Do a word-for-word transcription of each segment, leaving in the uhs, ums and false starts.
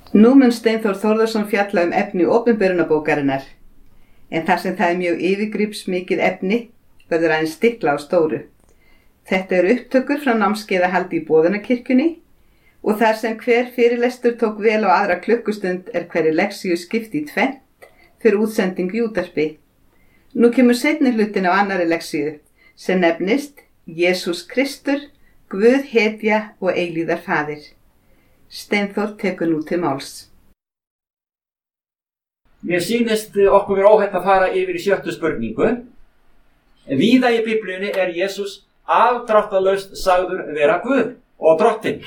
Nú mun Steinþór Þórðarson fjalla um efni opinberunarbókarinnar, en þar sem það er mjög yfirgripsmikið efni verður aðeins stikla á stóru. Þetta eru upptökur frá námskeiðahaldi í Boðunarkirkjunni og þar sem hver fyrirlestur tók vel á aðra klukkustund er hverri lexíu skipt í tvennt fyrir útsendingu í útvarpi. Nú kemur seinni hlutin á annarri lexíu sem nefnist Jesús Kristur, Guð hetja og eilíðar faðir. Steinþór tekur nú til máls. Mér sýnist okkur vera óhætt að fara yfir í sjöttu spurningu. Víða í Biblíunni er Jesús afdráttarlaust sagður vera Guð og drottinn.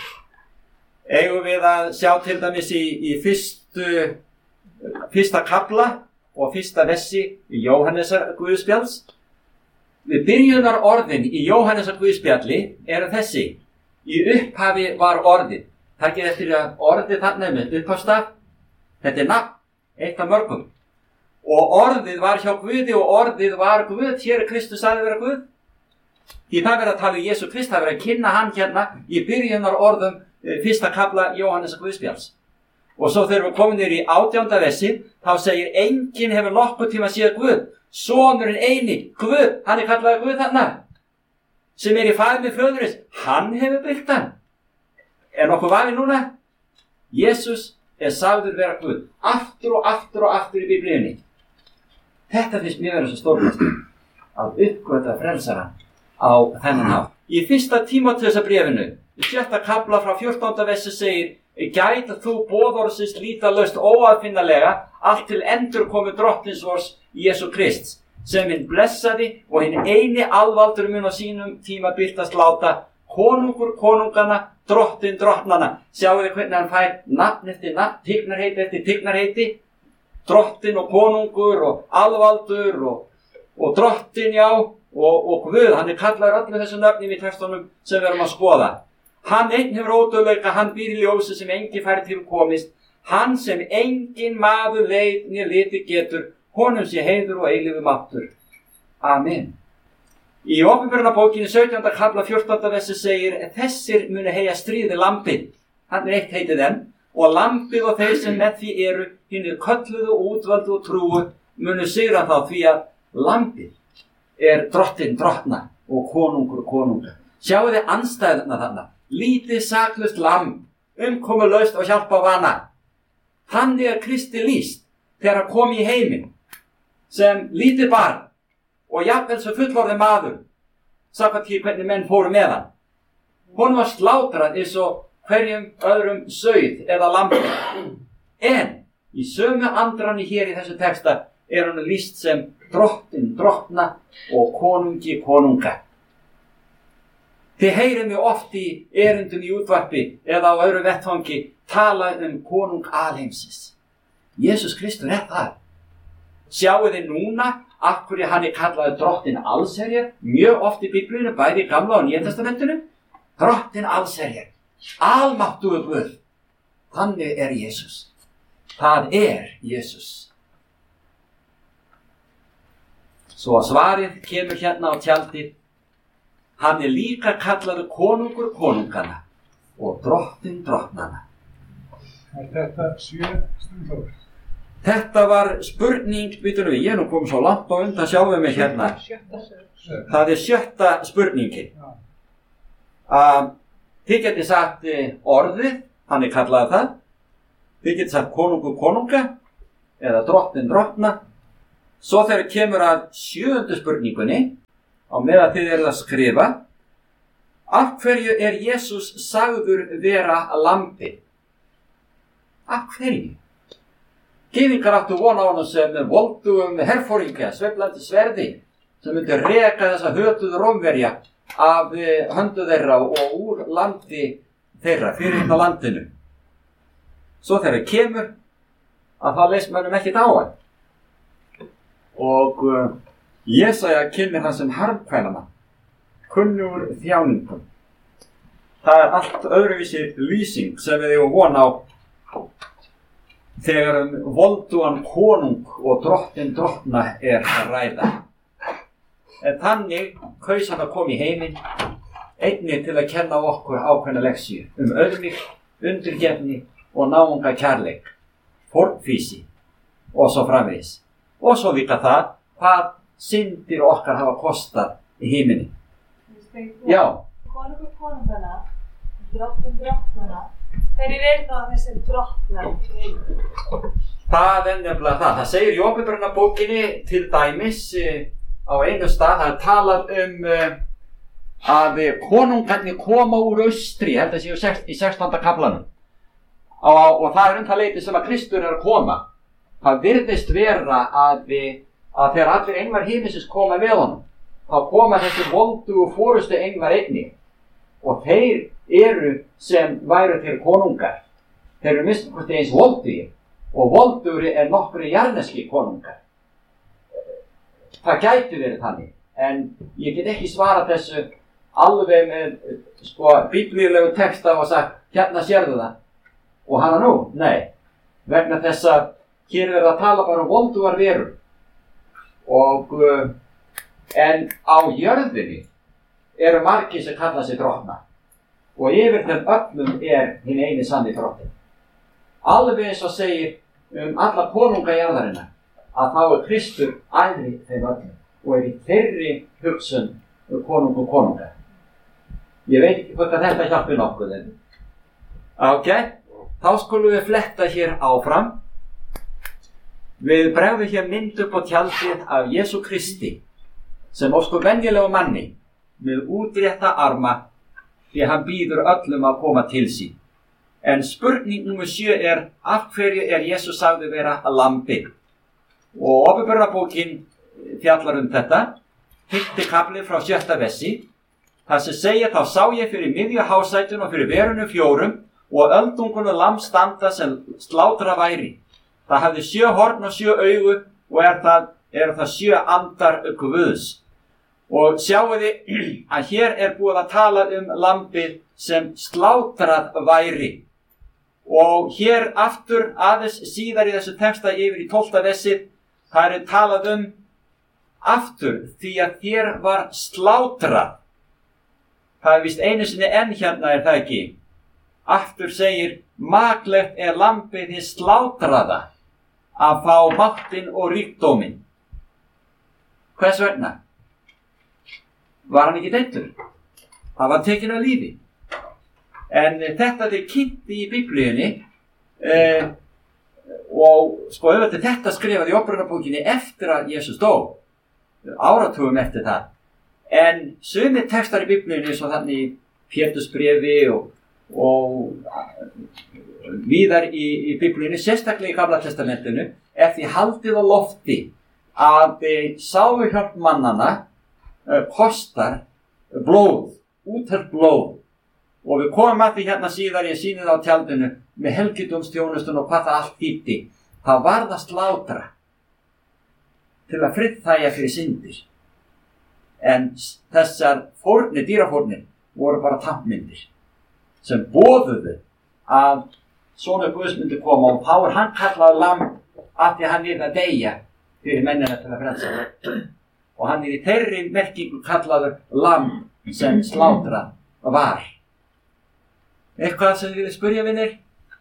Eigum við að sjá til dæmis í, í fyrstu, fyrsta kafla og fyrsta vessi í Jóhannesar Guðspjalls. Við byrjunar orðin í Jóhannesar Guðspjalli eru þessi: í upphafi var orðið. Takið eftir að orðið þarna með upphafstaf. Þetta er nafn, eitt af mörgum. Og orðið var hjá Guði og orðið var Guð. Hér er Kristus sagði vera Guð. Því það verið að tala um Jesú Krist, það verið að kynna hann hérna í byrjunar orðum fyrsta kafla Jóhannesar Guðspjalls. Og svo þegar við komum niður í átjánda vessi, þá segir: enginn hefur nokkuð tíma séð Guð. Sonurinn eini, Guð, hann er kallaður Guð þarna, sem er í faðmi föðurins, hann hefur byggt hann. Er nokkuð vafi núna? Jesús er sagður vera Guð, aftur og aftur og aftur í Biblíunni. Þetta finnst mér vera svo stórkostlegt, að uppgötva frelsarann á þennan hátt. Í fyrsta Tímóteusarbréfinu, í sjötta kafla frá fjórtánda vessi segir: gæt þú boðorðsins lýtalaust óaðfinnalega allt til endurkomu drottins vors Jesú Krists, sem hinn blessaði og hinn eini alvaldur mun á sínum tíma birtast láta, konungur konungana, drottinn drottnana. Sjáu þið hvernig hann fær nafn eftir nafn, tignarheiti eftir tignarheiti. Drottinn og konungur og alvaldur og, og drottinn, já, og, og Guð. Hann er kallaður allir þessu nöfnum í textunum sem við erum að skoða. Hann einn hefur ódöðleika, hann býr í ljósi sem enginn fær til komist. Hann sem enginn maður leit né liti getur, honum sé heiður og eilífur máttur. Amen. Í opinberunarbókinni sautjánda kafla fjórtánda vessi segir: þessir muni heyja stríði lambið. Hann er eitt heitið enn. Og lambið og þeir sem með því eru, hinir kölluðu, útvöldu og trúu, munu sigra þá, því að lambið er drottinn drottna og konungur konunga. Sjáu þið andstæðuna þarna. Lítið saklaust lamb, umkomulaust og hjálpavana. Þannig er Kristi lýst þegar hann kom í heiminn sem lítið barn og jafnvel svo fullorðinn maður, samkvæmt því hvernig menn fóru með hann. Hún var slátrað eins og hverjum öðrum sauð eða lambi. En í sömu andranni hér í þessu texta er hann lýst sem drottinn drottna og konungi konunga. Þið heyrið mig oft í erindum í útvarpi eða á öðru vettvangi tala um konung alheimsins. Jesús Kristur er það. Sjáu þið núna af hverju hann er kallaður drottinn allsherjar, mjög oft í Biblíunni, bæði í Gamla og Nýja testamentinu. Drottinn allsherjar, almáttugur Guð. Þannig er Jesús. Það er Jesús. Svo svarið kemur hérna á tjaldið. Hann er líka kallaður konungur konungana og drottinn drottnana. Er þetta sjö Steinþór? Þetta var spurning, vitum við, ég er nú komið svo langt á undan, sjáum við mig hérna. Það er sjötta spurningin. Uh, þið getið sagt orðið, hann er kallaður það. Þið getið sagt konungur konunga eða drottinn drottna. Svo þegar kemur að sjöundu spurningunni, á meðan þið eruð að skrifa: af hverju er Jesús sagður vera lambi? Af hverju? Gyðingar áttu von á honum sem voldugum herforingja, sveiflandi sverði, sem myndi reka þessa hötuðu Rómverja af höndu þeirra og úr landi þeirra, fyrir hérna landinu. Svo þegar kemur að það leist mönnum ekkert á hann. Og uh, Jesaja kynir hann sem harmkvælana, kunnugur þjáningum. Það er allt öðruvísi lýsing sem við eigum von á þegar um voldugan konung og drottinn drottna er að ræða. En þannig kaus hann að koma í heiminn, einnig til að kenna okkur ákveðna lexíu um auðmýkt, undirgefni og náunga kærleik, fórnfýsi og svo framvegis. Og svo líka það hvað syndir okkar hafa kostað í himini. Já. Konungur konungana, drottinn drottnanna, hverjir eru það þessir drottnar í heiminn? Það er nefnilega það. Það segir í Opinberunarbókinni til dæmis á einu stað, það er talað um að konungarnir koma úr austri, held að séu í sextánda kaflanum. Og það er um það leyti sem að Kristur er að koma. Það virðist vera að, að þegar allir englar himinsins koma með honum, þá koma þessi voldu og fórustu englar einnig. Og þeir eru sem væru til konungar. Þeir eru minnst hvort eins voldugir. Og voldugri er nokkru jarneski konungar. Það gæti verið þannig. En ég get ekki svarað þessu alveg með sko, biblíulegu texta og sagt, hérna sérðu það. Og hana nú? Nei. Vegna þess að hér er að tala bara um voldugar verur. Og, uh, en á jörðinni eru margir sem kalla sig drottna. Og yfir þeim öllum er hinn eini sanni drottin. Alveg eins og segir um alla konunga jarðarinnar, að þá er Kristur æðri þeim öllum og er í þeirri hugsun um konung og konunga. Ég veit ekki hvort að þetta hjálpi nokkuð en. Ok, þá skulum við fletta hér áfram. Við bregðum hér mynd upp á tjaldið af Jesú Kristi sem óskur venjulegu manni með útrétta arma því hann býður öllum að koma til sín. En spurning númer sjö er af hverju er Jesús sagði vera lambið. Og Opinberunarbókin fjallar um þetta, fimmti kafli frá sjötta versi. Það sem segir þá sá ég fyrir miðju hásætun og fyrir verunum fjórum og öldungunum lamb standa sem slátra væri. Það hafði sjö horn og sjö augu og er það, er það sjö andar Guðs. Og sjáu þið að hér er búið að tala um lambið sem slátrað væri. Og hér aftur aðeins síðar í þessu texta yfir í tólfta versið, það er talað um aftur því að hér var slátrað. Það er víst einu sinni enn hérna er það ekki. Aftur segir maklegt er lambið hið slátraða að fá máttinn og ríkdóminn. Hvers vegna? Var hann ekki deyndur? Það var tekinn af lífi. En þetta er kynnt í Biblíunni eh, og sko auðvitað þetta skrifaði í Opinberunarbókinni eftir að Jesús dó, áratugum eftir það. En sumir textar í Biblíunni eins og þannig í Pétursbréfi og, og víðar í, í Biblíunni, sérstaklega í Gamla testamentinu, er því haldið á lofti að sáuhjálp mannanna uh, kostar blóð, úthelt blóð. Og við komum að því hérna síðar, ég sýni það á tjaldinu, með helgidómsþjónustun og hvað það allt þýddi. Það varð að slátra til að friðþægja fyrir syndir. En þessar fórnir, dýrafórnir, voru bara táknmyndir sem boðuðu að sonur Guðs myndi koma og þá er hann kallaður lamb af því að hann er að deyja fyrir mennina til að frelsa. Og hann er í þeirri merkingu kallaður lamb sem slátrað var. Eitthvað sem þið spyrja vinir?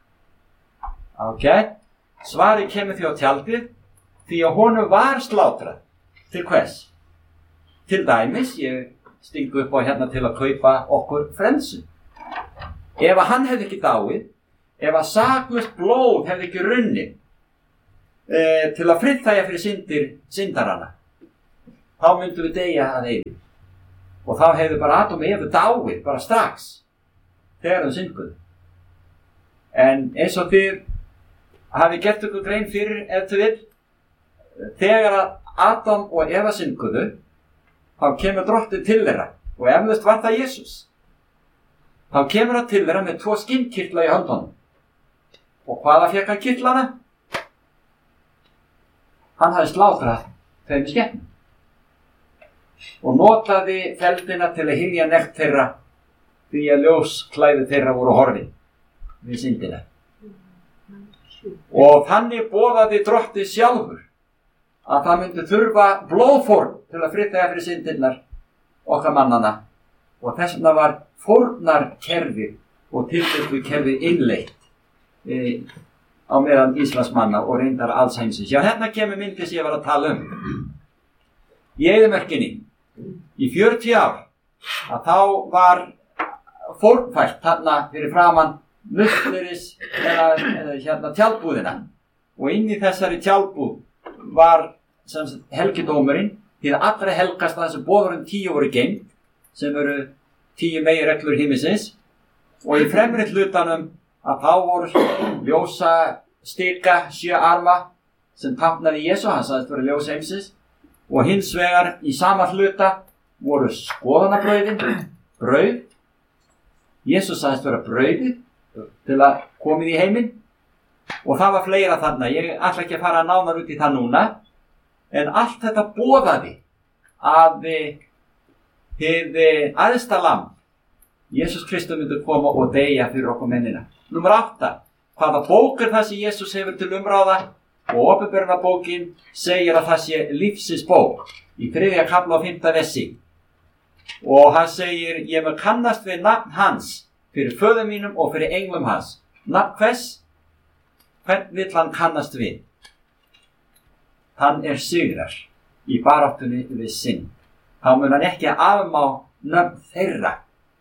Ok, svari kemur því á tjaldið því að honum var slátrað. Til hvers? Til dæmis, ég stingu upp á hérna til að kaupa okkur frelsu. Ef að hann hefði ekki dáið, ef að saklaust blóð hefði ekki runnið e, til að friðþægja fyrir syndir syndarana, þá myndum við deyja að eilífu. Og þá hefði bara Adam og Evu dáið, bara strax, þegar þau synguðu. En eins og þið hafið gert ykkur grein fyrir, ef þið vil, þegar Adam og Eva synguðu, þá kemur drottinn til þeirra, og eflaust var það Jesús. Þá kemur hann til þeirra með tvo skinnkirtla í höndunum. Og hvaða fékk hann kirtlana? Hann hafði slátrað þeim í skepnum. Og notaði feldina til að hylja nekt þeirra því að ljósklæði þeirra voru horfin við syndina. Og þannig boðaði drottinn sjálfur að það myndi þurfa blóðfórn til að friðþægja fyrir syndirnar okkar mannana. Og þess vegna var fórnarkerfið og tilbyrgjukerfið innleitt e, á meðan Íslandsmanna og reyndar alls heimsins. Já, hérna kemur myndi sem ég var að tala um. Í eyðimörkinni, í fjörutíu ár, að þá var fórnfært þarna fyrir framan musteris eða, eða hérna tjaldbúðina. Og inn í þessari tjaldbúð var sem sagt, helgidómurinn, því að allra helgast að þessu boðurum tíu voru geymd, sem eru tíu meginreglur himmisins, og í fremri hlutanum að þá voru ljósa stika sjö arma sem táknaði Jesú, hann sagðist vera ljós heimsins, og hins vegar í sama hluta voru skoðanabrauðin, brauð. Jesú sagðist vera brauðið til að komið í heiminn, og það var fleira þarna. Ég ætla ekki að fara nánar út í það núna, en allt þetta boðaði að hið æðsta lamb, Jesús Kristur, myndi koma og deyja fyrir okkur mennina. Númer átta. Hvaða bók er það sem Jesús hefur til umráða? Og Opinberunarbókin segir að það sé lífsins bók í þriðja kafla og fimmta versi. Og hann segir, ég mun kannast við nafn hans fyrir föður mínum og fyrir englum hans. Nafn hvers? Hvern vill hann kannast við? Hann er sigrar í baráttunni við synd. Þá mun hann ekki afmá nöfn þeirra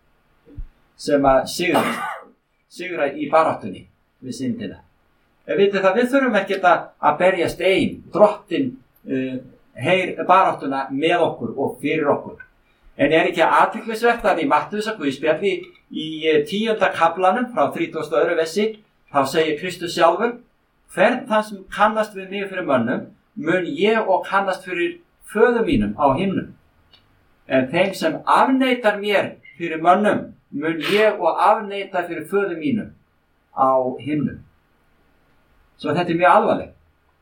sem að sigra, sigra í baráttunni við syndina. Ég veit það, við þurfum ekkert að berjast ein, drottin uh, heyr baráttuna með okkur og fyrir okkur. En er ekki athyglisvert að í Mattheusar guðspjalli í tíunda kaflanum frá þrítugasta og öðru versi, þá segir Kristus sjálfur, hvern þann sem kannast við mig fyrir mönnum, mun ég og kannast fyrir föður mínum á himnum. En þeim sem afneitar mér fyrir mönnum, mun ég og afneita fyrir föður mínum á himnum. Svo þetta er mjög alvarlegt.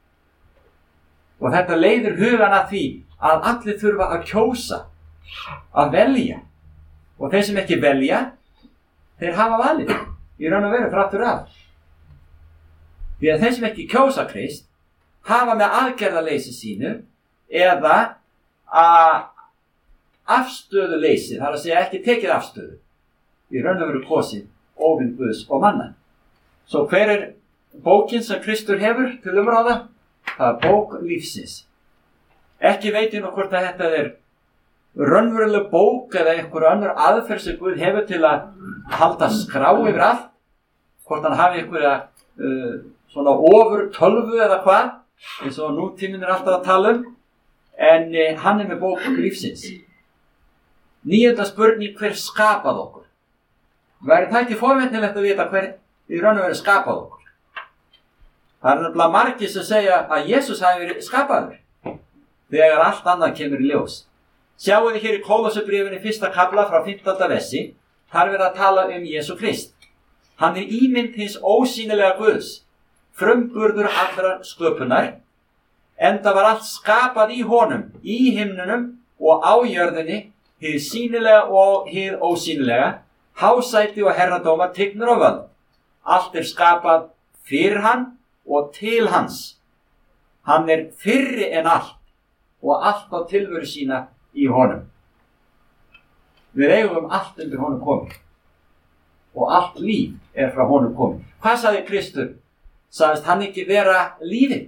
Og þetta leiðir hugan að því að allir þurfa að kjósa, að velja. Og þeir sem ekki velja, þeir hafa valið í raun og veru þráttur af. Því að þeir sem ekki kjósa Krist hafa með aðgerðaleysi sínu eða að afstöðuleysi, það er að segja ekki tekið afstöðu, í raun og veru kosið óvinn Guðs og manna. Svo hver er bókin sem Kristur hefur til umráða? Það er bók lífsins. Ekki veit ég nú hvort að þetta er raunveruleg bók eða einhver önnur aðferð sem Guð hefur til að halda skrá yfir allt, hvort hann hafi einhverja uh, svona ofur tölvu eða hvað, eins og nútíminn er alltaf að tala um, en uh, hann er með bók lífsins. Níunda spurning, hver skapað okkur? Væri það ekki forvitnilegt að vita hver í raun og veru skapað okkur? Það er nefnilega margir sem segja að Jesús hafi verið skapaður þegar allt annað kemur í ljós. Sjáum við hér í Kólosabréfinu fyrsta kafla frá fimmtánda versi, þar verið að tala um Jesú Krist. Hann er ímynd hins ósýnilega Guðs, frumburður allrar sköpunar, enda var allt skapað í honum, í himnunum og á jörðinni, hið sýnilega og hið ósýnilega, hásæti og herradóma, tignur og völd. Allt er skapað fyrir hann og til hans. Hann er fyrri en allt og allt á tilveru sína í honum. Við eigum allt undir honum komið og allt líf er frá honum komið. Hvað sagði Kristur? Sagðist hann ekki vera lífið?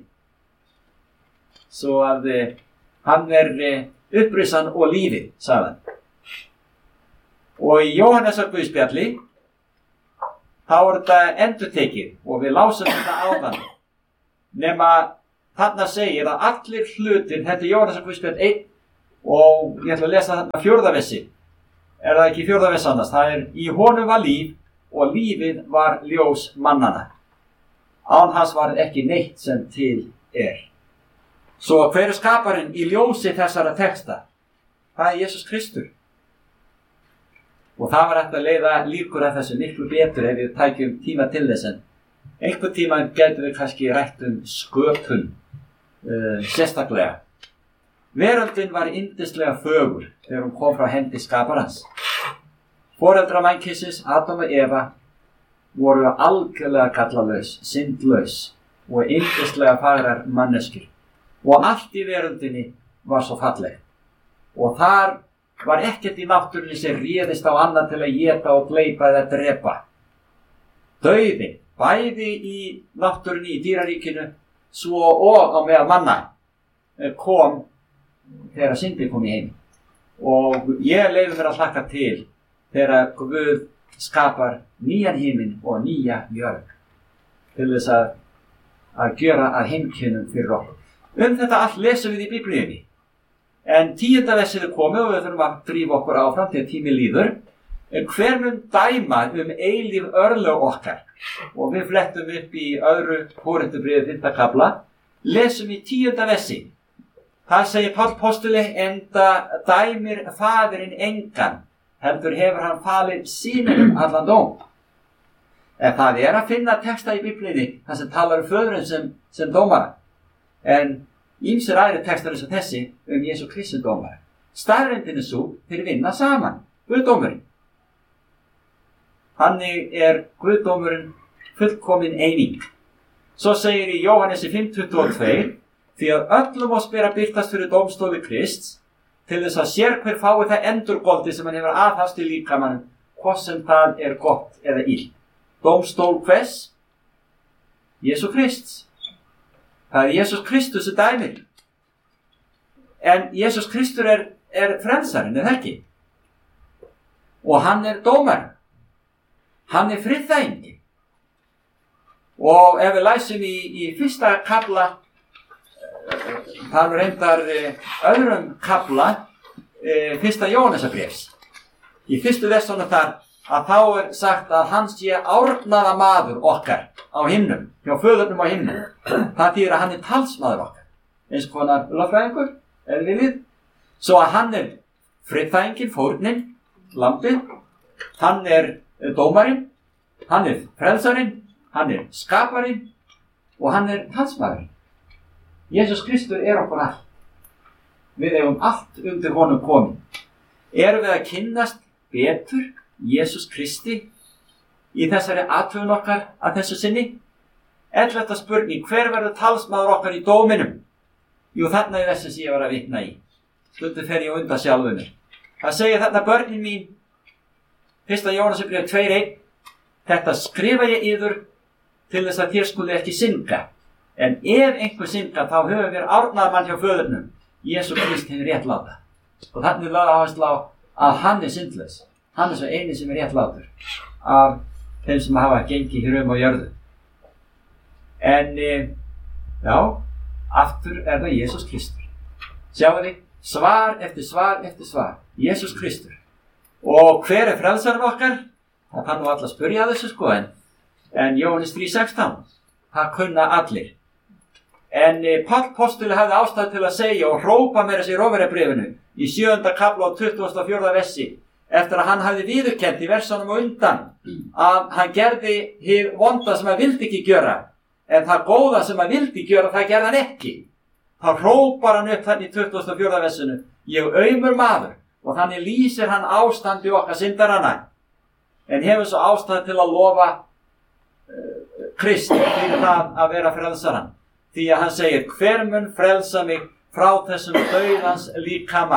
Svo að eh, hann er eh, upprissan og lífið, sagði hann. Og í Jóhannesar guðspjalli þá er þetta endurtekið og við lásum þetta áðan, nema þarna segir að allir hlutir, þetta er Jóhannesar guðspjall einn og ég ætla að lesa þarna fjórða versi, er það ekki fjórða versi annars, það er í honum var líf og lífið var ljós mannana, án hans var ekki neitt sem til er. Svo hver er skaparinn í ljósi þessara texta? Það er Jesús Kristur. Og það var hægt að leiða líkur að þessu miklu betur ef við tækjum tíma til þess, en einhver tíma getum við kannski rætt um sköpun uh, sérstaklega. Veröldin var yndislega fögur þegar hún kom frá hendi skaparans. Foreldrar mannkynsins, Adam og Eva, voru algjörlega gallalaus, syndlaus og yndislega fagrar manneskjur. Og allt í veröldinni var svo fallegt. Og þar var ekkert í náttúrunni sem réðist á annað til að éta og gleypa eða drepa. Dauðinn bæði í náttúrunni, í dýraríkinu, svo og á meðal manna kom þegar syndin kom í heim. Og ég leyfi mér að hlakka til þegar Guð skapar nýjan himinn og nýja jörð til þess að, að gjöra að heimkynnum fyrir okkur. Um þetta allt lesum við í Biblíunni. En tíunda versið er komið og við þurfum að drífa okkur áfram til tími líður. Hver mun dæma um eilíf örlög okkar? Og við flettum upp í öðru Kórinthubréfi fimmta kafla, lesum í tíunda versi. Það segir Páll postuli, enda dæmir faðirinn engan, heldur hefur hann falið sínum allan dóm. En það er að finna texta í Biblíunni þar sem talar um föðurinn sem, sem dómara. En ýmsir aðrir textar eins og þessi um Jesú Kristi dómara. Staðreyndin er svo þeir vinna saman, Guðdómurinn. Þannig er Guðdómurinn fullkomin eining. Svo segir í Jóhannesi fimm tuttugu og tvö, því að öllum oss ber að birtast fyrir dómstóli Krists, til þess að sér hver fái það endurgoldi sem hann hefur aðhafst í líkamannum, hvort sem það er gott eða illt. Dómstól hvers? Jesú Krists. Það er Jesús Kristus sem dæmir. En Jesús Kristur er, er frelsarinn, er það ekki? Og hann er dómar. Hann er friðþægingi. Og ef við læsum í, í fyrsta kafla, það er reyndar öðrum kafla fyrsta Jóhannesarbréfs. Í fyrstu versunum þar að þá er sagt að hann sé árnaða maður okkar á himnum, hjá föðurnum á himnum. Það þýðir að hann er talsmaður okkar, eins konar lögfræðingur, eða viljið. Svo að hann er friðþægingin, fórnin, lambið, hann er dómarinn, hann er frelsarinn, hann er skaparinn og hann er talsmaðurinn. Jesús Kristur er okkur allt. Við eigum allt undir honum komin. Erum við að kynnast betur Jesús Kristi í þessari athugun okkar að þessu sinni? Ellefta spurning, hver verður talsmaður okkar í dóminum? Jú, þarna er þessi sem ég var að vitna í. Stundum fer ég undan sjálfum mér. Það segir þarna börnin mín, fyrsta Jóhannesarbréf tvö eitt, þetta skrifa ég yður til þess að þér skuli ekki synga. En ef einhver synga, þá höfum við árnaðan mann hjá föðurnum. Jesú Kristi hefur réttláta. Og þannig er lögð áherslu á að hann er syndlaus. Hann er svo eini sem er réttlátur af þeim sem hafa gengið hér um á jörðu. En, já, aftur er það Jesús Kristur. Sjáu þið, svar eftir svar eftir svar. Jesús Kristur. Og hver er frelsarinn okkar? Það kann nú alla spyrja þessu sko, en, en Jóhannes þrjú sextán, það kunna allir. En Páll postuli hafði ástæðu til að segja og hrópa meira sér Rómverjabréfinu í sjöunda kafla og tuttugasta og fjórða versi, eftir að hann hafði viðurkennt í versunum og undan að hann gerði hið vonda sem hann vildi ekki gjöra, en það góða sem hann vildi gjöra, það gerði hann ekki. Þá hrópar hann upp þannig í tuttugasta og fjórða versinu, ég aumur maður, og þannig lýsir hann ástandi okkar syndaranna, en hefur svo ástæðu til að lofa uh, Kristi fyrir það að vera frelsarann. Því að hann segir, hver mun frelsa mig frá þessum dauðans líkama?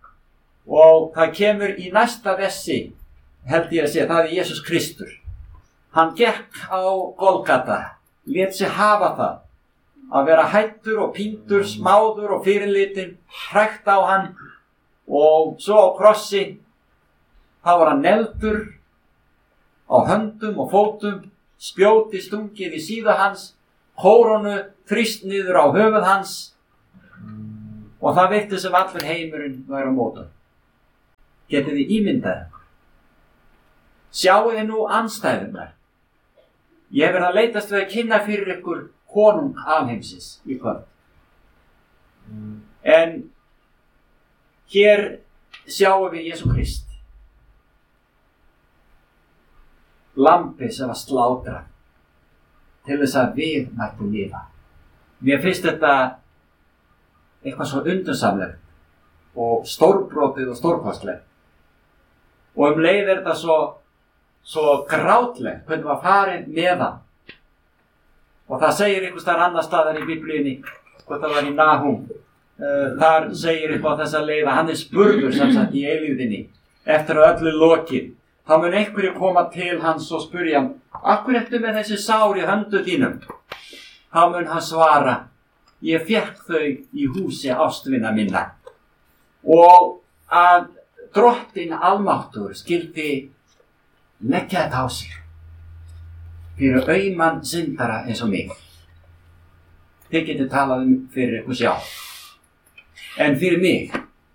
Og það kemur í næsta versi, held ég að segja, það er Jesús Kristur. Hann gekk á Golgata, lét sig hafa það, að vera hættur og píndur, smáður og fyrirlitin, hrækt á hann, og svo á krossi, þá var hann negldur á höndum og fótum, spjóti stungið í síða hans, kórónu þrýst niður á höfuð hans og það virtist sem allur heimurinn væri á móti. Getið þið ímyndað ykkur? Sjáu þið nú andstæðurnar. Ég hef verið að leitast við að kynna fyrir ykkur konung alheimsins í kvöld. En hér sjáum við Jesú Krist. Lambið sem var slátrað til þess að við mættum lifa. Mér finnst þetta eitthvað svo undursamlegt og stórbrotið og stórkostlegt. Og um leið er þetta svo, svo grátlegt, hvernig var farið með hann. Og það segir einhvers staðar annar staðar í Biblíunni, hvað það var í Nahum. Uh, þar segir eitthvað á þessa leið að hann er spurður sem sagt í eilífðinni eftir að öllu lokið. Þá mun einhverju koma til hans og spyrja hann, af hverju ertu með þessi sár í höndu þínum? Þá mun hann svara, ég fékk þau í húsi ástvina minna. Og að Drottinn almáttur skyldi leggja þetta á sig fyrir auðmann syndara eins og mig. Þið getið talað um fyrir ykkur sjálf. En fyrir mig,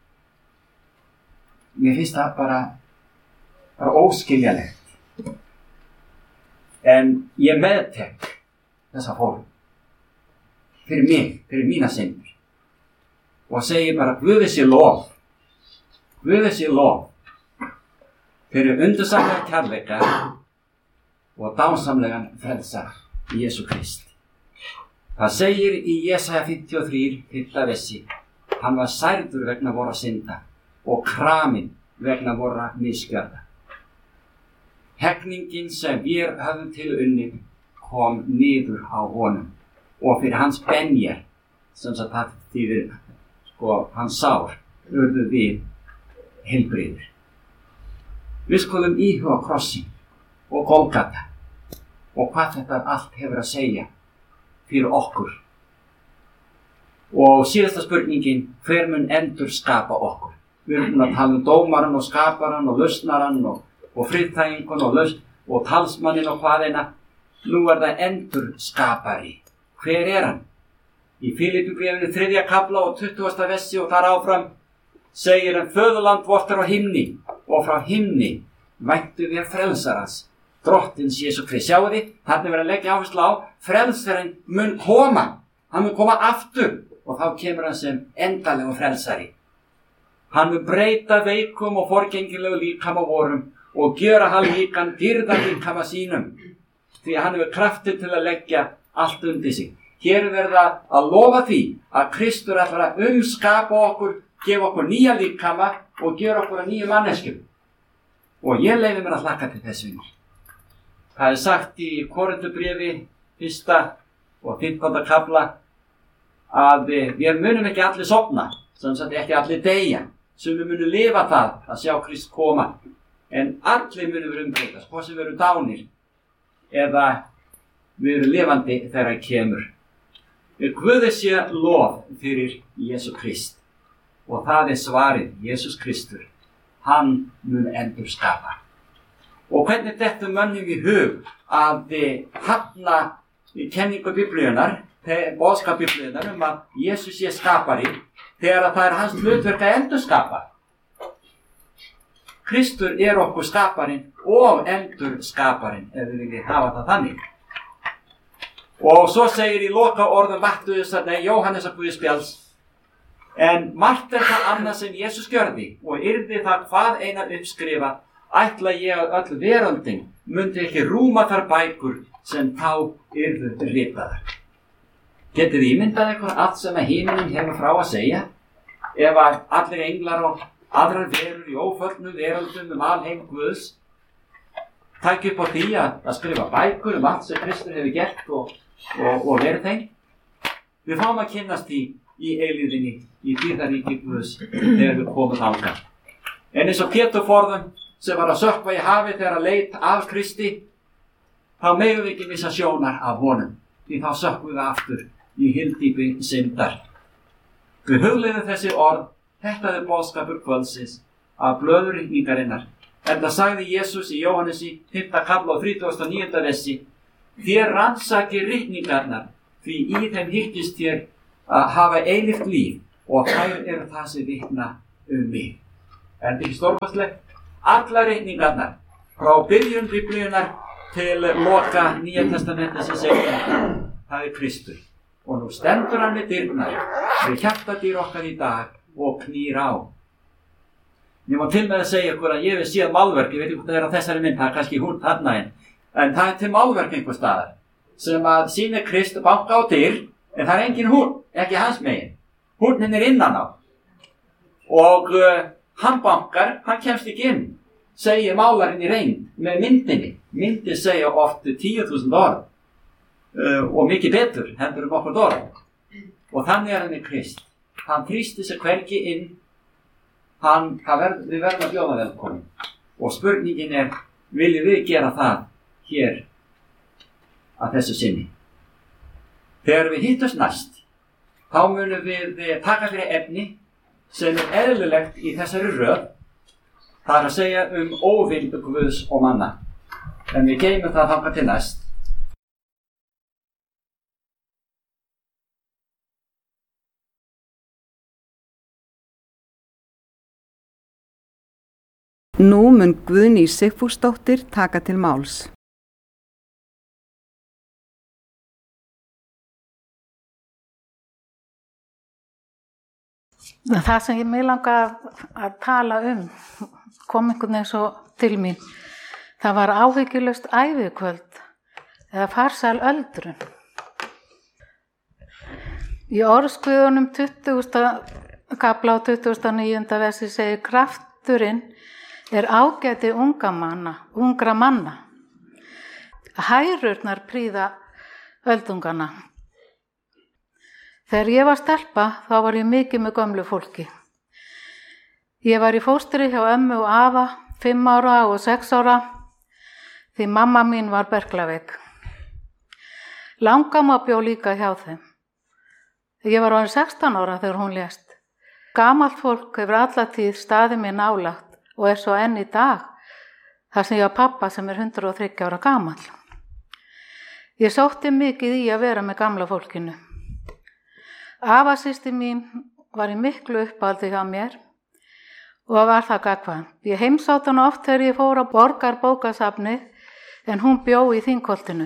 mér finnst það bara, bara óskiljanlegt. En ég meðtek þessa fórn. Fyrir mig, fyrir mína syndir. Og segi bara, Guði sé lof. Guði sé lof. Fyrir undursamlega kærleika og dásamlegan frelsar í Jesú Krist. Það segir í Jesaja fimmtíu og þrjú, fyrsta versi, hann var særður vegna vorra synda og kraminn vegna vorra misgjörða. Heggningin sem við höfum til unnið kom niður á honum og fyrir hans benjar, sem sagt það þýðir, sko, hans sár, urðu við heilbrigðir. Við skulum íhuga krossin og Golgata og hvað þetta allt hefur að segja fyrir okkur. Og síðasta spurningin, hver mun endur skapa okkur? Við erum að tala um dómaran og skaparan og lausnaran og, og friðþægingun og lausn og talsmannin og hvaðeina. Nú er það endur skapari. Hver er hann? Í Filippibréfinu þriðja kafla og tuttugasta versi og þar áfram segir hann, föðurland vort er á himni og frá himni væntu við frelsarans, Drottins Jesú Krist. Sjáu þið, þarna verður að leggja áherslu á, frelsarinn mun koma, hann mun koma aftur og þá kemur hann sem endalegu frelsari. Hann mun breyta veikum og forgengilegu líkama vorum og gjöra hann líkan dýrðan líkama sínum, því að hann hefur krafti til að leggja allt undir sig. Hér er verið að lofa því að Kristur ætlar að umskapa okkur, gefa okkur nýja líkama og gera okkur að nýju manneskjum. Og ég leyfi mér að hlakka til þess vinur. Það er sagt í Korintubréfi fyrsta og fimmtánda kafla að við munum ekki allir sofna, sem sagt ekki allir deyja, sem við munum lifa það að sjá Krist koma. En allir munum við umbreytast, hvort sem við erum dánir eða við erum lifandi þegar hann kemur. Guði sé lof fyrir Jesú Krist og það er svarið, Jesús Kristur. Hann mun endur skapa. Og hvernig þetta mönnum í hug að hafna kenningu Biblíunar, boðskap Biblíunar um að Jesús sé skapari, þegar að það er hans hlutverk að endur skapa. Kristur er okkur skaparinn og endur skaparinn, ef við viljum hafa það þannig. Og svo segir í loka orðum Mattheusar, nei, Jóhannesar Guðspjalls, en margt er það annað sem Jesús gjörði og yrði það hvað eina uppskrifa, ætla ég að öll veröldin mundi ekki rúma þar bækur sem þá yrðu ritaðar. Getið þið ímyndað ykkur allt sem að himinin hefur frá að segja? Ef að allir englar og aðrar verur í óföllnu veröldum um alheim Guðs tækja upp á því að, að skrifa bækur um allt sem Kristur hefur gert og, og, og verið þeim. Við fáum að kynnast því í eilíðinni, í dýrðaríki Guðs þegar við komum þangað. En eins og Pétur forðum sem var að sökkva í hafi þegar að leit af Kristi, þá megum við ekki missa sjónar af honum, því þá sökkvum við aftur í hyldýpi syndar. Við hugleiðum þessi orð, þetta er boðskapur kvöldsins af blöður ríkningarinnar. En það sagði Jesús í Jóhannesi fimmta kafla og þrítugasta og níunda versi, þér rannsakið ríkningarnar, því í þeim hittist þér að hafa eilíft líf og þær eru það sem vitna um mig. Er þetta ekki stórkostlegt? Alla ríkningarnar, frá byrjun Biblíunar til loka Nýja testamenti sem segir það er Kristur. Og nú stendur hann við dyrnar, við hjartadýr okkar í dag og knýr á. Ég má til með að segja ykkur að ég hef séð málverk, ég veit ekki hvað það er á þessari mynd, það er kannski hún þarna einn, en það er til málverk einhver staðar, sem að sýnir Krist banka á dyr, en það er engin hún, ekki hans megin. Húninn er innan á. Og uh, hann bankar, hann kemst ekki inn, segir málarinn í reynd með myndinni. Myndir segja oft tíu þúsund orð uh, og mikið betur, hendur um okkur orð. Og þannig er hann í Krist. Hann þrýsti sig hvergi inn, hann, verð, við verðum að bjóða velkomin. Og spurningin er, viljum við gera það hér að þessu sinni. Þegar við hittumst næst, þá munum við taka fyrir efni sem er eðlilegt í þessari röð, það er að segja um óvild Guðs og manna. En við geymum það þangað til næst. Nú mun Guðný Sigfúsdóttir taka til máls. Það sem ég mig langa að tala um kom einhvern veginn svo til mín. Það var áhyggjulaust ævikvöld eða farsæl öldrun. Í Orðsguðunum tuttugasta kafla og tuttugasta og níunda versi segir krafturinn er ágæti unga manna, ungra manna. Hærurnar prýða öldungana. Þegar ég var stelpa, þá var ég mikið með gömlu fólki. Ég var í fóstri hjá ömmu og afa, fimm ára og sex ára, því mamma mín var berklaveik. Langamma bjó líka hjá þeim. Ég var orðin sextán ára þegar hún lést. Gamalt fólk hefur alla tíð staðið mér nálagt og er svo enn í dag, þar sem ég á pappa sem er hundrað og þriggja ára gamall. Ég sótti mikið í að vera með gamla fólkinu. Afasystir mín var í miklu uppáldi hjá mér og var það gagkvæm. Ég heimsátt hana oft þegar ég fór á Borgarbókasafni en hún bjó í Þingholtinu.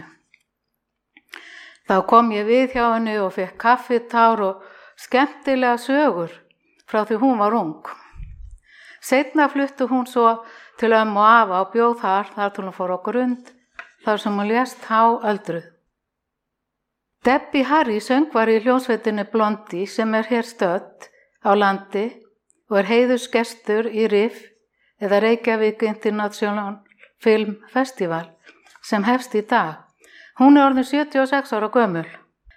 Þá kom ég við hjá henni og fekk kaffitár og skemmtilega sögur frá því hún var ung. Seinna fluttu hún svo til ömmu og afa og bjó þar þar til hún fór á Grund, þar sem hún lést há öldruð. Debbie Harry söngvari í hljómsveitinni Blondie sem er hér stödd á landi og er heiðursgestur í R I F eða Reykjavík International Film Festival sem hefst í dag. Hún er orðin sjötíu og sex ára gömul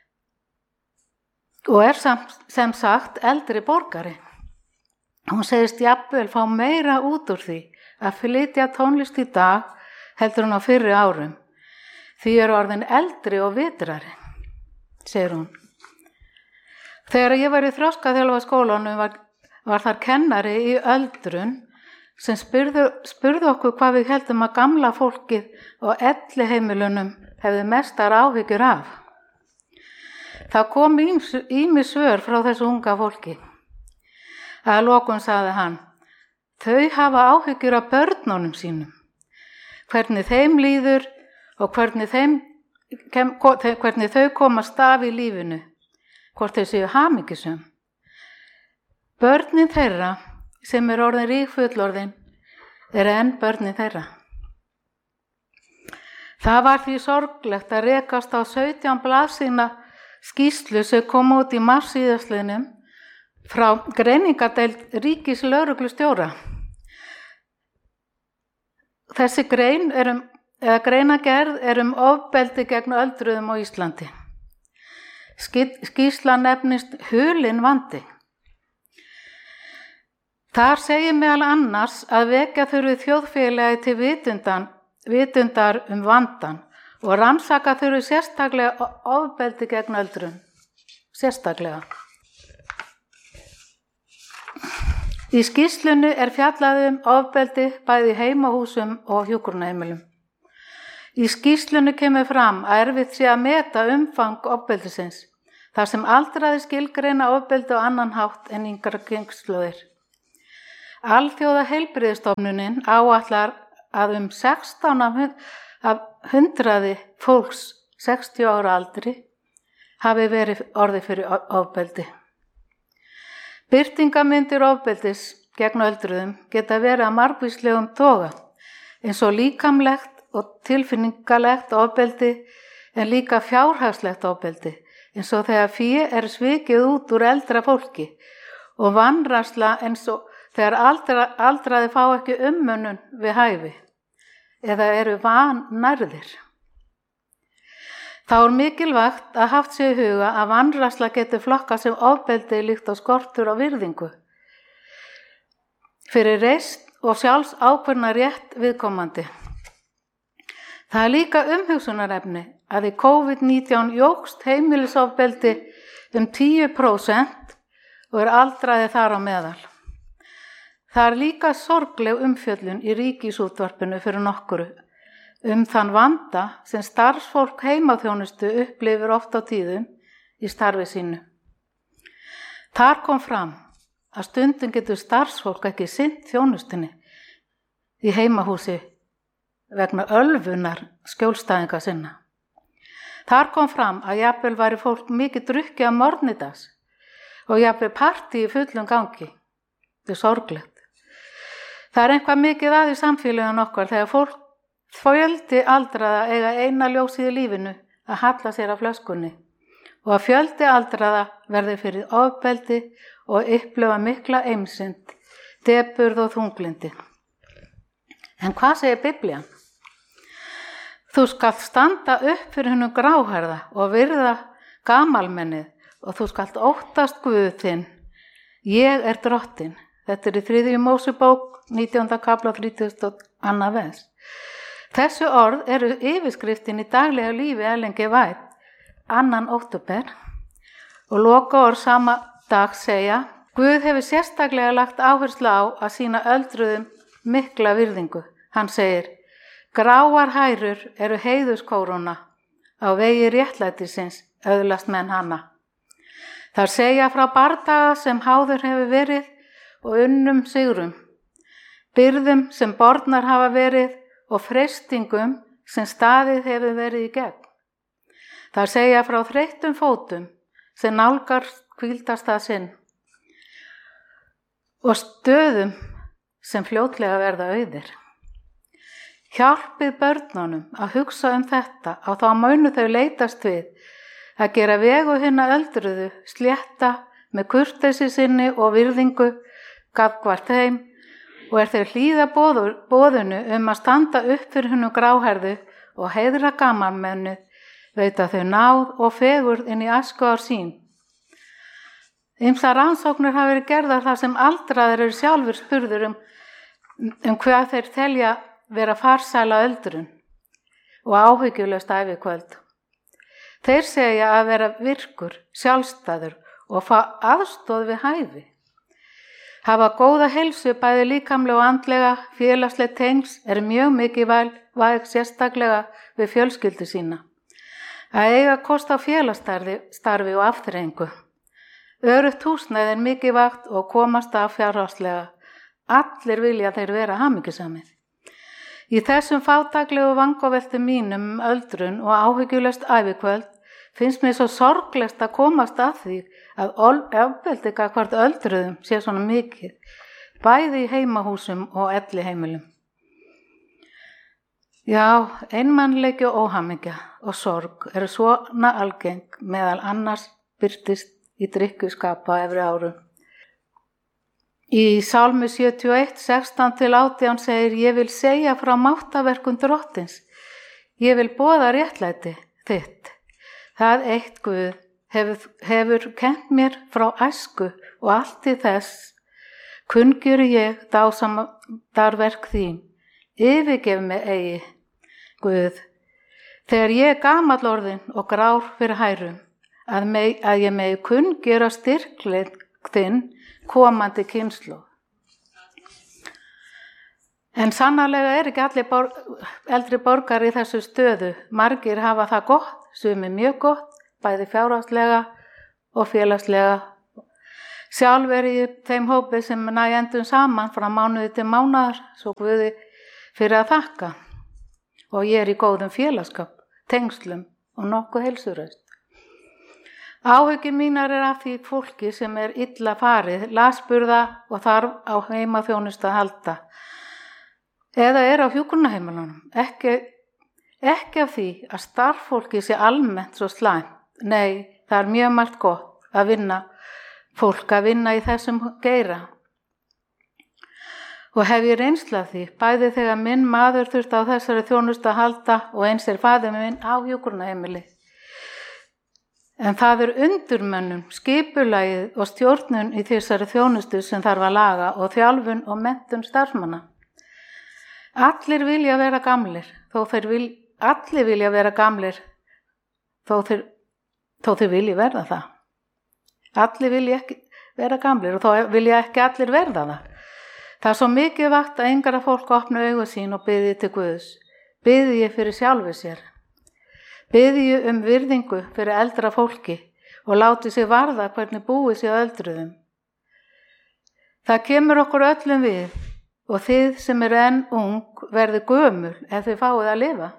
og er sem, sem sagt eldri borgari. Hún segist jafnvel fá meira út úr því að flytja tónlist í dag heldur hún á fyrri árum. Því er orðin eldri og vitrari, segir hún. Þegar ég var í Þroskaþjálfa skólanum var, var þar kennari í öldrun sem spurðu, spurðu okkur hvað við heldum að gamla fólkið og elliheimilunum hefði mestar áhyggjur af. Það kom ýmis svör frá þessu unga fólki. Að lokum sagði hann, þau hafa áhyggjur af börnunum sínum, hvernig þeim líður og hvernig, þeim, kem, hvernig þau komast af í lífinu, hvort þau séu hamingjusöm. Börnin þeirra sem er orðin rík fullorðin er enn börnin þeirra. Það var því sorglegt að rekast á sautján blaðsíðna skýrslu sem kom út í mars síðastliðnum frá greiningadeild ríkislögreglustjóra. Þessi grein er um, eða greinagerð er um ofbeldi gegn öldruðum á Íslandi. Skýrslan nefnist Hulinn vandi. Þar segir meðal annars að vekja þurfi þjóðfélagi til vitundan, vitundar um vandan og rannsaka þurfi sérstaklega ofbeldi gegn öldrun. Sérstaklega. Í skýrslunni er fjallað um ofbeldi bæði í heimahúsum og hjúkrunarheimilum. Í skýrslunni kemur fram að erfitt sé að meta umfang ofbeldisins, þar sem aldraði skilgreina ofbeldi á annan hátt en yngra kynslóðir. Alþjóða heilbrigðisstofnunin áætlar að um sextán af hundraði fólks sextíu ára aldri hafi verið orðið fyrir ofbeldi. Birtingamyndir ofbeldis gegn öldruðum geta verið að margvíslegum toga, eins og líkamlegt og tilfinningalegt ofbeldi en líka fjárhagslegt ofbeldi, eins og þegar fé er svikið út úr eldra fólki og vanræksla eins og þegar aldra, aldraði fá ekki umönnun við hæfi eða eru vannærðir. Þá er mikilvægt að haft sig í huga að vanræksla getur flokkað sem ofbeldi líkt og skortur á virðingu fyrir reisn og sjálfs ákvörðunarrétt viðkomandi. Það er líka umhugsunarefni að í COVID nítján jókst heimilisofbeldi um tíu prósent og er aldraði þar á meðal. Það er líka sorgleg umfjöllun í Ríkisútvarpinu fyrir nokkuru um þann vanda sem starfsfólk heimaþjónustu upplifir oft á tíðum í starfi sínu. Þar kom fram að stundum getur starfsfólk ekki sinnt þjónustunni í heimahúsi vegna ölvunar skjólstæðinga sinna. Þar kom fram að jafnvel væri fólk mikið drukkið að morgnidags og jafnvel partí í fullum gangi. Þetta er sorglegt. Það er eitthvað mikið að í samfélögum okkar þegar fólk fjöldi aldraða eiga eina ljósið í lífinu að halla sér af flöskunni og að fjöldi aldraða verði fyrir ofbeldi og upplifa mikla eimsind, depurð og þunglindi. En hvað segir Biblían? Þú skalt standa upp fyrir hennum gráhærða og virða gamalmennið og þú skalt óttast Guð þinn. Ég er drottinn. Þetta er í þriðju Mósebók, nítjánda kafla, þrítugasta og annað vers. Þessu orð eru yfirskriftin í daglega lífi Ellen G. White, annan október, og loka orð sama dag segja: Guð hefur sérstaklega lagt áherslu á að sýna öldruðum mikla virðingu. Hann segir: Gráar hærur eru heiðuskóróna, á vegi réttlætisins öðlast menn hana. Þar segja frá bardaga sem háður hefur verið og unnum sigrum, byrðum sem bornar hafa verið og freistingum sem staðið hefur verið í gegn. Þar segja frá þreyttum fótum sem nálgar hvíldastað sinn og stöðum sem fljótlega verða auðir. Hjálpið börnunum að hugsa um þetta og þá munu þau leitast við að gera vegu hinna öldruðu slétta með kurteisi sinni og virðingu gagnvart þeim og er þeir hlýða boðunu um að standa upp fyrir hennum gráhærðu og heiðra gamalmennu, veita þau náð og fegurð inn í æskuár sín. Ýmsar rannsóknir hafa verið gerðar þar sem aldraðir eru sjálfur spurður um, um hvað þeir telja vera farsæla öldrun og áhyggjulaust ævikvöld. Þeir segja að vera virkur, sjálfstæður og fá aðstoð við hæfi. Hafa góða heilsu bæði líkamlega og andlega, félagsleg tengs er mjög mikilvæg sérstaklega við fjölskyldu sína. Að eiga kost á félagsstarfi og afþreyingu. Öruggt húsnæði er mikilvægt og komast af fjárhagslega. Allir vilja þeir vera hamingjusamir. Í þessum fátaklegu vangaveltum mínum um öldrun og áhyggjulaust ævikvöld finnst mér svo sorglegt að komast að því að ofbeldi gagnvart öldruðum sé svona mikið, bæði í heimahúsum og elliheimilum. Já, einmannleiki og óhamingja og sorg eru svona algeng meðal annars birtist í drykkjuskapa efri árum. Í Sálmi sjötíu og eitt, sextán til átján segir: Ég vil segja frá máttaverkum drottins. Ég vil boða réttlæti þitt. Það eitt Guð hefur, hefur kennt mér frá æsku og allt í þess kunngjöri ég dásamarverk þín. Yfirgef mig eigi, Guð, þegar ég er gamall orðinn og grár fyrir hærum, að, meg, að ég megi kunngjöra styrkleik þinn komandi kynslóð. En sannarlega er ekki allir bor, eldri borgar í þessu stöðu. Margir hafa það gott, sumir mjög gott, bæði fjárhagslega og félagslega. Sjálf er í þeim hópi sem næ endum saman frá mánuði til mánaðar, svo Guði fyrir að þakka. Og ég er í góðum félagskap, tengslum og nokkuð heilsuhraust. Áhyggjur mínar er af því fólki sem er illa farið, lasburða og þarf á heimaþjónustu að halda. Eða er á hjúkrunarheimilunum. Ekki, ekki af því að starffólki sé almennt svo slæmt. Nei, það er mjög margt gott að vinna, fólk að vinna í þessum geira. Og hef ég reynslu af því, bæði þegar minn maður þurfti á þessari þjónustu að halda og eins er faðir minn á hjúkrunarheimili. En það er undurmönnum, skipulagið og stjórnun í þessari þjónustu sem þarf að laga og þjálfun og menntun starfsmanna. Allir vilja vera gamlir, þó þeir vil, allir vilja vera gamlir þó þeir, þó þeir vilja verða það. Allir vilja ekki vera gamlir og þó vilja ekki allir verða það. Það er svo mikið vakt að yngra fólk opna augu sín og biðji til Guðs. Biðji fyrir sjálfu sér. Biðji um virðingu fyrir eldra fólki og láti sig varða hvernig búið sig á öldruðum. Það kemur okkur öllum við og þið sem eru enn ung verði gömul ef þið fáið að lifa.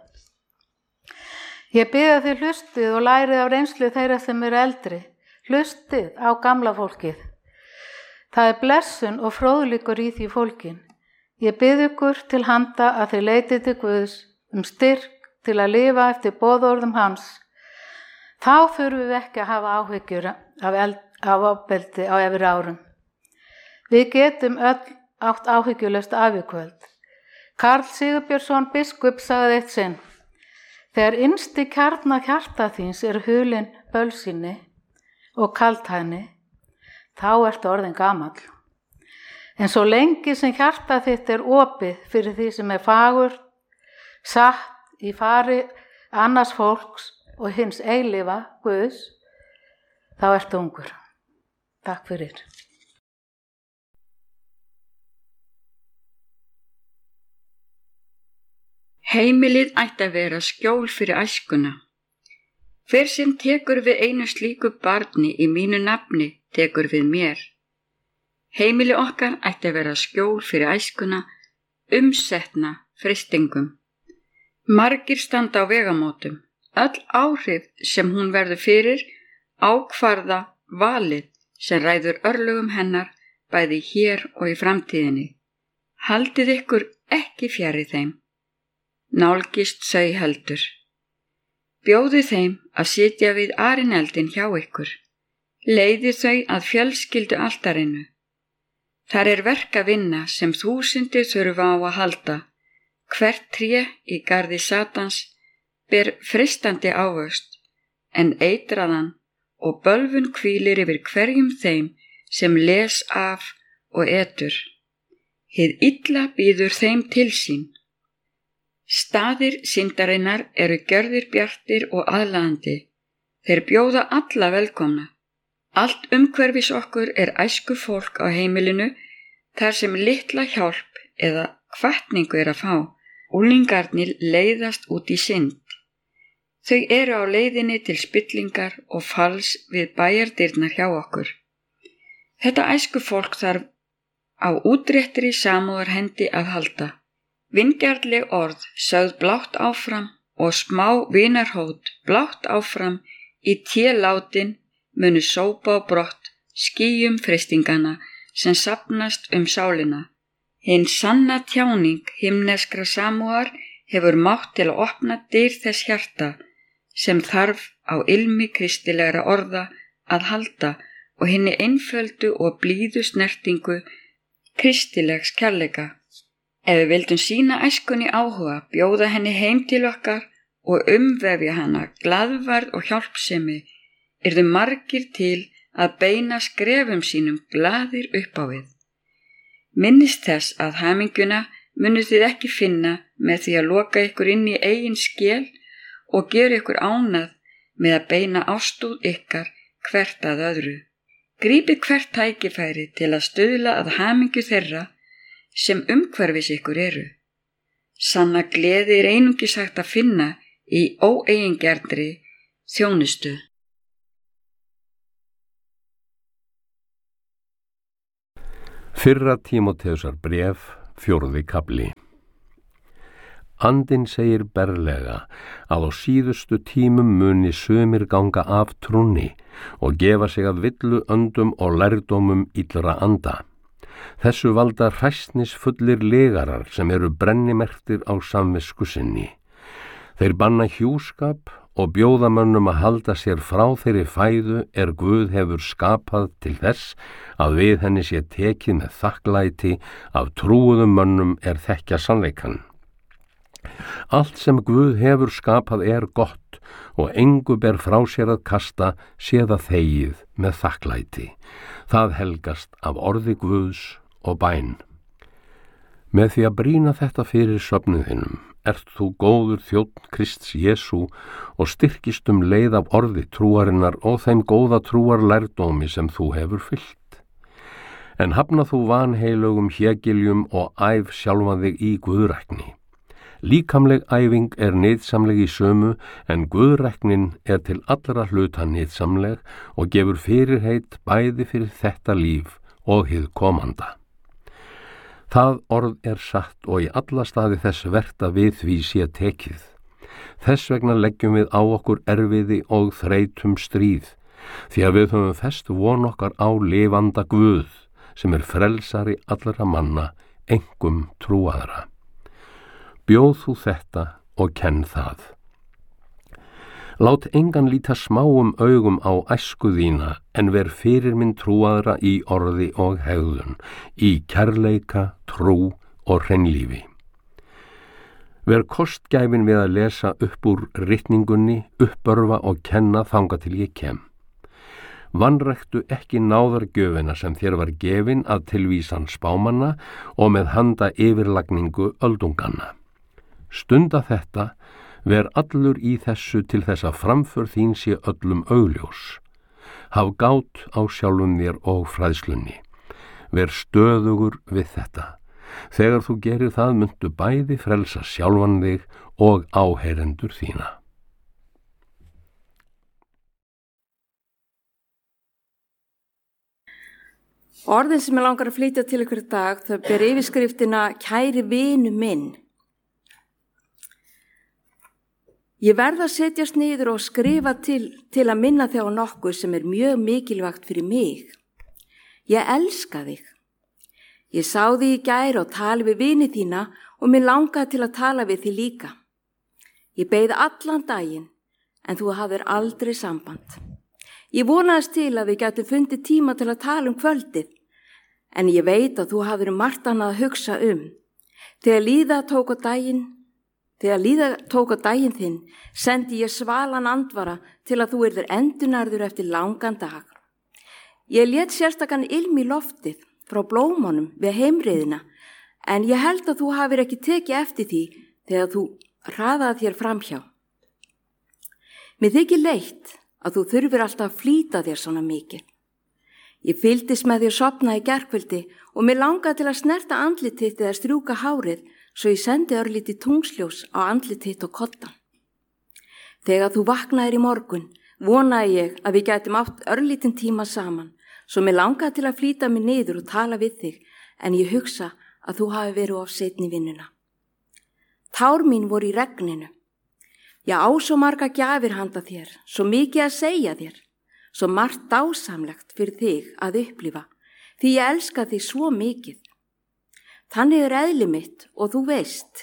Ég bið að þið hlustið og lærið á reynslu þeirra sem eru eldri. Hlustið á gamla fólkið. Það er blessun og fróðleikur í því fólkin. Ég bið ykkur til handa að þið leitið til Guðs um styrk til að lifa eftir boðorðum hans. Þá þurfum við ekki að hafa áhyggjur af, eld, af ofbeldi á efri árum. Við getum öll átt áhyggjulaust afikvöld. Karl Sigurbjörnsson biskup sagði eitt sinn: þegar innsti kjarna hjarta þíns er hulinn bölsinni og kaldhæðni, þá ertu orðin gamall. En svo lengi sem hjarta þitt er opið fyrir því sem er fagurt, satt í fari annars fólks og hins eilífa Guðs, þá ertu ungur. Takk fyrir. Heimilið ætti að vera skjól fyrir æskuna. Hver sem tekur við einu slíku barni í mínu nafni, tekur við mér. Heimilið okkar ætti að vera skjól fyrir æskuna, umsetna freistingum. Margir standa á vegamótum. Öll áhrif sem hún verður fyrir ákvarða valið sem ræður örlögum hennar bæði hér og í framtíðinni. Haldið ykkur ekki fjarri þeim. Nálgist þau heldur. Bjóðu þeim að sitja við arineldin hjá ykkur. Leiði þau að fjölskyldu altarinu. Þar er verk að vinna sem þúsundir þurfa á að halda. Hvert tré í garði Satans ber freistandi ávöxt, en eitraðan og bölvun hvílir yfir hverjum þeim sem les af og etur. Hið illa býður þeim til sín. Staðir syndarinnar eru gjörðir bjartir og aðlaðandi. Þeir bjóða alla velkomna. Allt umhverfis okkur er æsku fólk á heimilinu þar sem litla hjálp eða hvatningu er að fá. Unglingarnir leiðast út í synd. Þau eru á leiðinni til spillingar og falls við bæjardyrnar hjá okkur. Þetta æsku fólk þarf á útréttri samúðarhendi að halda. Vingjarnleg orð sögð blátt áfram og smá vinarhót blátt áfram í télátin munu sópa á brott skýjum freistingana sem safnast um sálina. Hinn sanna tjáning himneskra samúðar hefur mátt til að opna dyr þess hjarta sem þarf á ilmi kristilegra orða að halda og hinni einföldu og blíðu snertingu kristilegs kærleika. Ef við vildum sína æskunni áhuga, bjóða henni heim til okkar og umvefja hana glaðvarð og hjálpsemi, yrðu margir til að beina skrefum sínum glaðir upp á við. Minnist þess að hamingjuna munuð þið ekki finna með því að loka ykkur inn í eigin skel og gera ykkur ánað með að beina ástúð ykkar hvert að öðru. Grípið hvert tækifæri til að stuðla að hamingju þeirra sem umhverfis ykkur eru. Sanna gleði er einungis hægt að finna í óeigingjörnri þjónustu. Fyrra Tímóteusar bréf, fjórði kafli. Andinn segir berlega að á síðustu tímum muni sumir ganga af trúnni og gefa sig að villu öndum og lærdómum illra anda. Þessu valda hræsnisfullir legarar sem eru brennimerktir á samvisku sinni. Þeir banna hjúskap og bjóða mönnum að halda sér frá þeirri fæðu er Guð hefur skapað til þess að við henni sé tekið með þakklæti af trúuðum mönnum er þekkja sannleikann. Allt sem Guð hefur skapað er gott og engu ber frá sér að kasta sé það þegið með þakklæti. Það helgast af orði Guðs og bæn. Með því að brýna þetta fyrir söfnuðinum ert þú góður þjónn Krists Jesú og styrkist um leið af orði trúarinnar og þeim góða trúar lærdómi sem þú hefur fyllt. En hafna þú vanheilugum hjegiljum og æf sjálfan þig í guðrækni. Líkamleg æfing er nytsamleg í sömu, en guðræknin er til allra hluta nytsamleg og gefur fyrirheit bæði fyrir þetta líf og hið komanda. Það orð er satt og í alla staði þess vert að við því sé tekið. Þess vegna leggjum við á okkur erfiði og þreytum stríð, því að við höfum fest von okkar á lifanda Guð, sem er frelsari allra manna, einkum trúaðra. Bjóð þú þetta og kenn það. Lát engan líta smáum augum á æsku þína, en ver fyrir minn trúaðra í orði og hegðun, í kærleika, trú og hreinlífi. Ver kostgæfin við að lesa upp úr ritningunni, uppörfa og kenna þanga til ég kem. Vanræktu ekki náðargjöfina sem þér var gefin að tilvísan spámanna og með handa yfirlagningu öldunganna. Stunda þetta, ver allur í þessu til þess að framför þín sé öllum augljós. Haf gát á sjálfum þér og fræðslunni. Ver stöðugur við þetta. Þegar þú gerir það muntu bæði frelsa sjálfan þig og áheyrendur þína. Orðin sem ég langar að flytja til ykkur í dag, þau ber yfirskriftina Kæri vinu minn. Ég verð að setjast niður og skrifa til, til að minna þig á nokkuð sem er mjög mikilvægt fyrir mig. Ég elska þig. Ég sá þig í gær og tala við vini þína og mér langaði til að tala við þig líka. Ég beið allan daginn, en þú hafðir aldrei samband. Ég vonaðist til að við gætum fundið tíma til að tala um kvöldið, en ég veit að þú hafðir margt annað að hugsa um. Þegar líða tók á daginn, Þegar líða tók á daginn þinn, sendi ég svalan andvara til að þú yrðir endurnærður eftir langan dag. Ég lét sérstakann ilm í loftið frá blómunum við heimreiðina, en ég held að þú hafir ekki tekið eftir því þegar þú hraðaði þér framhjá. Mér þykir leitt að þú þurfir alltaf að flýta þér svona mikið. Ég fylgdist með þér sofna í gærkvöldi og mér langaði til að snerta andlitið eða strjúka hárið, svo ég sendi örlítið tungsljós á andlitið og koddan. Þegar þú vaknaðir í morgun, vonaði ég að við gætum átt örlítinn tíma saman, svo mér langaði til að flýta mig niður og tala við þig, en ég hugsa að þú hafi verið of seinn í vinnuna. Tár mín voru í regninu. Ég á svo marga gjafir handa þér, svo mikið að segja þér, svo margt dásamlegt fyrir þig að upplifa, því ég elska þig svo mikið. Þannig er eðli mitt og þú veist.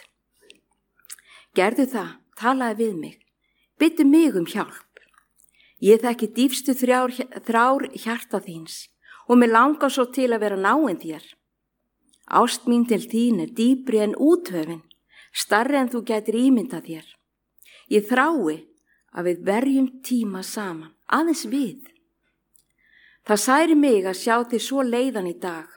Gerðu það, talaði við mig, byttu mig um hjálp. Ég þekki dýpstu þrjár, þrár hjarta þíns og mér langar svo til að vera náinn þér. Ást mín til þín er dýpri en úthöfin, starri en þú gætir ímyndað þér. Ég þrái að við verjum tíma saman, aðeins við. Það særi mig að sjá þig svo leiðan í dag.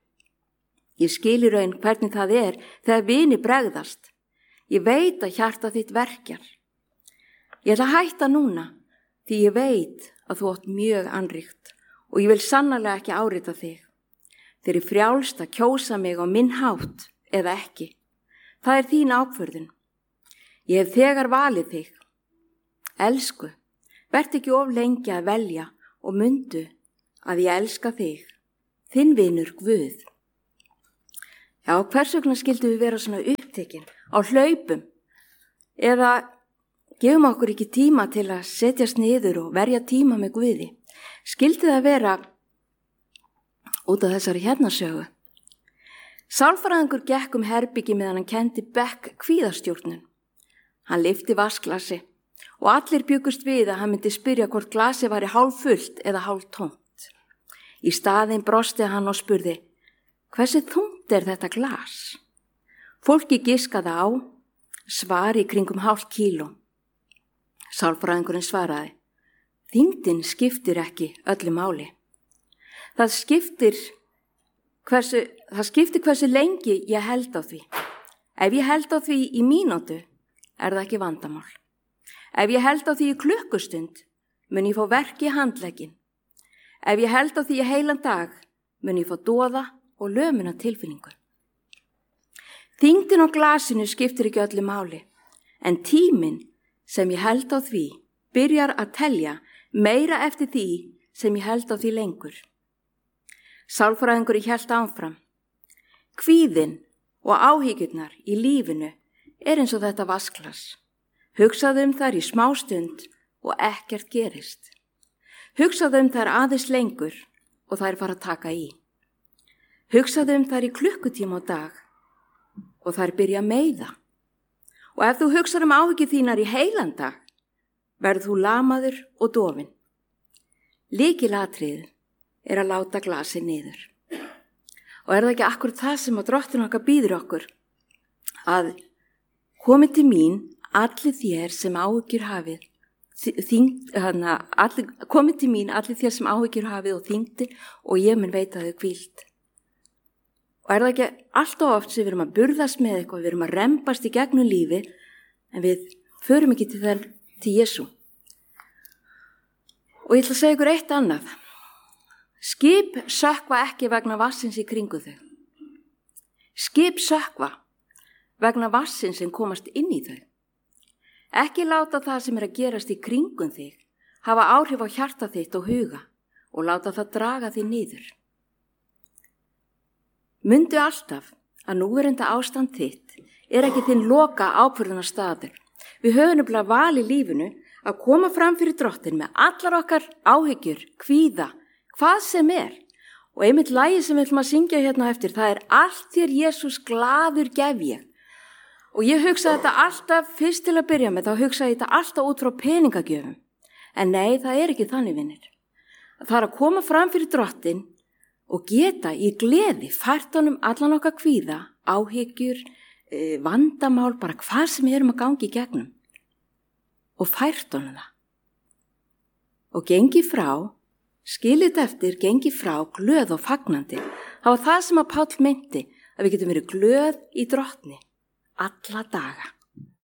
Ég skil í raun hvernig það er þegar vini bregðast. Ég veit að hjarta þitt verkjar. Ég ætla að hætta núna, því ég veit að þú átt mjög annríkt og ég vil sannarlega ekki árita þig. Þeir eru frjálst að kjósa mig á minn hátt eða ekki. Það er þín ákvörðun. Ég hef þegar valið þig. Elsku, verð ekki of lengi að velja og mundu að ég elska þig. Þinn vinur Guð. Já, hvers vegna skildum við vera svona upptekin á hlaupum eða gefum okkur ekki tíma til að setjast niður og verja tíma með Guði? Skildi það vera út af þessari hérnasögu? Sálfræðingur gekk um herbyggi meðan hann kendi Beck kvíðastjórnun. Hann lyfti vatnsglasi og allir bjuggust við að hann myndi spyrja hvort glasi væri hálf fullt eða hálf tómt. Í staðinn brosti hann og spurði: Hversu þungt er þetta glas? Fólki giskaði á, svari kringum hálft kíló. Sálfræðingurinn svaraði: Þyngdin skiptir ekki öllu máli. Það skiptir hversu, það skiptir hversu lengi ég held á því. Ef ég held á því í mínútu, er það ekki vandamál. Ef ég held á því í klukkustund, mun ég fá verk í handleggin. Ef ég held á því í heilan dag, mun ég fá doða og lömuna tilfinningu. Þyngdin á glasinu skiptir ekki öllu máli, en tíminn sem ég held á því byrjar að telja meira eftir því sem ég held á því lengur. Sálfræðingurinn hélt áfram. Kvíðin og áhyggjurnar í lífinu er eins og þetta vasklas. Hugsaðu um þær í smástund og ekkert gerist. Hugsaðu um þær aðeins lengur og þær fara að taka í. Hugsaðu um þær í klukkutíma á dag og þær byrja að meiða. Og ef þú hugsar um áhyggjur þínar í heilan dag, verður þú lamaður og dofinn. Lykilatriðið er að láta glasið niður. Og er það ekki akkur það sem að Drottinn okkar býður okkur? Að komið til mín allir þér sem áhyggjur hafið, þyngd, hana, allir, komið til mín allir þér sem áhyggjur hafið og þyngdi og ég mun veita þau hvíld. Og er það ekki allt og oft sem við erum að burðast með eitthvað, við erum að rembast í gegnum lífi, en við förum ekki til þær til Jesú. Og ég ætla að segja ykkur eitt annað. Skip sökkva ekki vegna vassins í kringu þau. Skip sökkva vegna vassins sem komast inn í þau. Ekki láta það sem er að gerast í kringum þig hafa áhrif á hjarta þitt og huga og láta það draga þig niður. Mundu alltaf að núverandi ástand þitt er ekki þinn loka ákvörðunarstaður. Við höfum nefnilega val í lífinu að koma fram fyrir Drottinn með allar okkar áhyggjur, kvíða, hvað sem er. Og einmitt lagi sem við ætlum að syngja hérna eftir, það er allt þér Jesús glaður gef ég. Og ég hugsa þetta alltaf, fyrst til að byrja með, þá hugsa ég þetta alltaf út frá peningagjöfum. En nei, það er ekki þannig, vinnir. Það er að koma fram fyrir Drottinn og geta í gleði fært honum allan okkar kvíða, áhyggjur, vandamál, bara hvað sem við erum að gangi í gegnum. Og fært honum það. Og gengi frá, skilit eftir, gengi frá, glöð og fagnandi. Það var það sem að Páll meinti, að við getum verið glöð í Drottni alla daga.